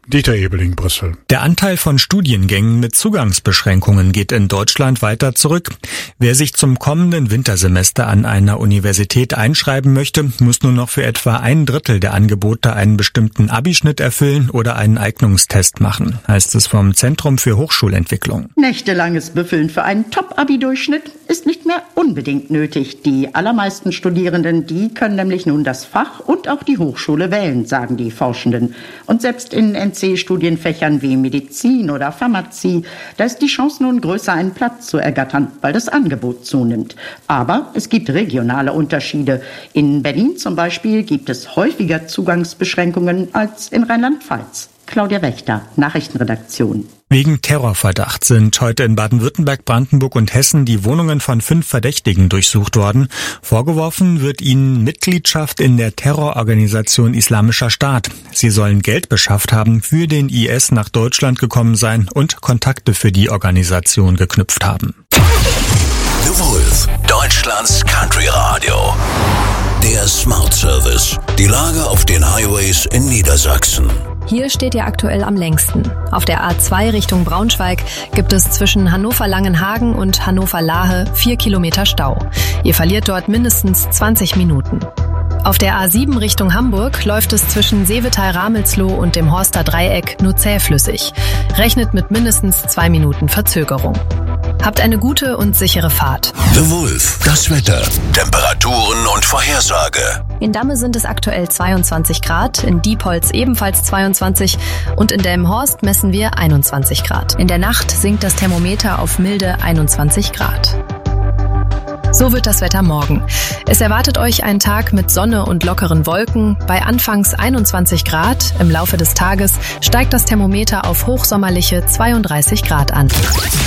Dieter Ebeling, Brüssel. Der Anteil von Studiengängen mit Zugangsbeschränkungen geht in Deutschland weiter zurück. Wer sich zum kommenden Wintersemester an einer Universität einschreiben möchte, muss nur noch für etwa 1/3 der Angebote einen bestimmten Abischnitt erfüllen oder einen Eignungstest machen, heißt es vom Zentrum für Hochschulentwicklung. Nächtelanges Büffeln für einen Top-Abi-Durchschnitt ist nicht mehr unbedingt nötig. Die allermeisten Studierenden, die können nämlich nun das Fach und auch die Hochschule wählen, sagen die Forschenden. Und selbst in NC-Studienfächern wie Medizin oder Pharmazie, da ist die Chance nun größer, einen Platz zu ergattern, weil das Angebot zunimmt. Aber es gibt regionale Unterschiede. In Berlin zum Beispiel gibt es häufiger Zugangsbeschränkungen als in Rheinland-Pfalz. Claudia Wächter, Nachrichtenredaktion. Wegen Terrorverdacht sind heute in Baden-Württemberg, Brandenburg und Hessen die Wohnungen von 5 Verdächtigen durchsucht worden. Vorgeworfen wird ihnen Mitgliedschaft in der Terrororganisation Islamischer Staat. Sie sollen Geld beschafft haben, für den IS nach Deutschland gekommen sein und Kontakte für die Organisation geknüpft haben. The Wolf, Deutschlands Country Radio. Der Smart Service. Die Lage auf den Highways in Niedersachsen. Hier steht ihr aktuell am längsten. Auf der A2 Richtung Braunschweig gibt es zwischen Hannover-Langenhagen und Hannover-Lahe 4 Kilometer Stau. Ihr verliert dort mindestens 20 Minuten. Auf der A7 Richtung Hamburg läuft es zwischen Seevetal-Ramelsloh und dem Horster Dreieck nur zähflüssig. Rechnet mit mindestens 2 Minuten Verzögerung. Habt eine gute und sichere Fahrt. The Wolf, das Wetter, Temperaturen und Vorhersage. In Damme sind es aktuell 22 Grad, in Diepholz ebenfalls 22 und in Delmenhorst messen wir 21 Grad. In der Nacht sinkt das Thermometer auf milde 21 Grad. So wird das Wetter morgen. Es erwartet euch ein Tag mit Sonne und lockeren Wolken. Bei anfangs 21 Grad im Laufe des Tages steigt das Thermometer auf hochsommerliche 32 Grad an.